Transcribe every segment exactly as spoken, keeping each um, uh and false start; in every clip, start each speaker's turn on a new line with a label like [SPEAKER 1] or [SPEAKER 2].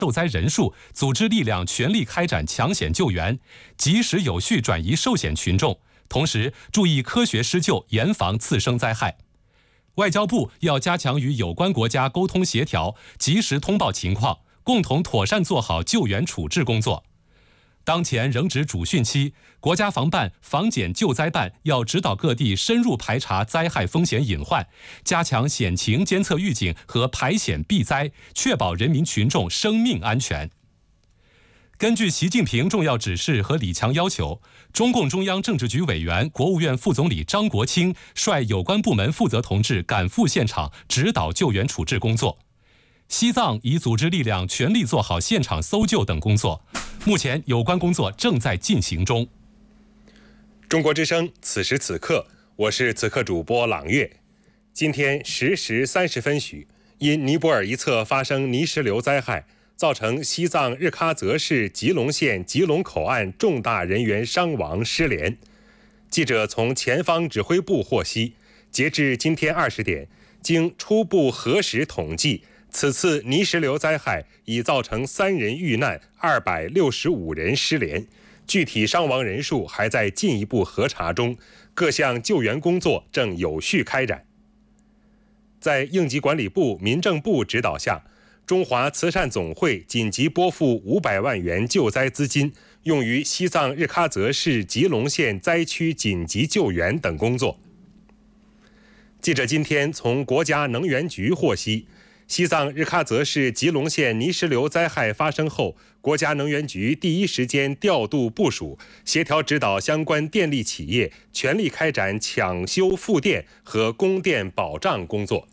[SPEAKER 1] 受灾人数，组织力量全力开展抢险救援，及时有序转移受险群众，同时注意科学施救，严防次生灾害。外交部要加强与有关国家沟通协调，及时通报情况，共同妥善做好救援处置工作。当前仍值主汛期，国家防办、防检救灾办要指导各地深入排查灾害风险隐患，加强险情监测预警和排险避灾，确保人民群众生命安全。根据习近平重要指示和李强要求，中共中央政治局委员、国务院副总理张国清率有关部门负责同志赶赴现场，指导救援处置工作。西藏已组织力量全力做好现场搜救等工作，目前有关工作正在进行中。
[SPEAKER 2] 中国之声，此时此刻，我是此刻主播朗月。今天十时三十分许，因尼泊尔一侧发生泥石流灾害，造成西藏日喀则市吉隆县吉隆口岸重大人员伤亡失联。记者从前方指挥部获悉，截至今天二十点，经初步核实统计，此次泥石流灾害已造成三人遇难，二百六十五人失联，具体伤亡人数还在进一步核查中，各项救援工作正有序开展。在应急管理部、民政部指导下，中华慈善总会紧急拨付五百万元救灾资金，用于西藏日喀则市吉隆县灾区紧急救援等工作。记者今天从国家能源局获悉，西藏日喀则市吉隆县泥石流灾害发生后，国家能源局第一时间调度部署，协调指导相关电力企业全力开展抢修复电和供电保障工作。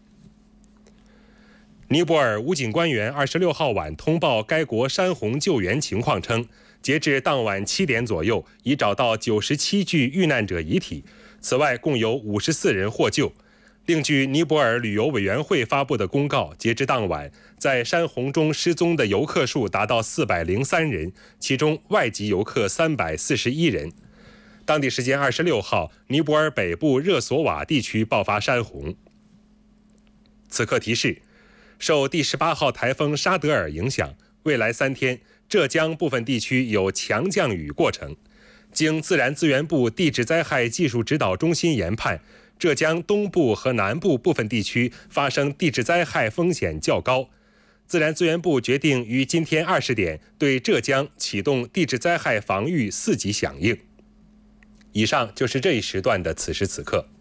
[SPEAKER 2] 尼泊尔武警官员二十六号晚通报该国山洪救援情况称，截至当晚七点左右，已找到九十七具遇难者遗体，此外共有五十四人获救。另据尼泊尔旅游委员会发布的公告，截至当晚，在山洪中失踪的游客数达到四百零三人，其中外籍游客三百四十一人。当地时间二十六号，尼泊尔北部热索瓦地区爆发山洪。此刻提示，受第十八号台风沙德尔影响，未来三天，浙江部分地区有强降雨过程。经自然资源部地质灾害技术指导中心研判，浙江东部和南部部分地区发生地质灾害风险较高。自然资源部决定于今天二十点对浙江启动地质灾害防御四级响应。以上就是这一时段的此时此刻。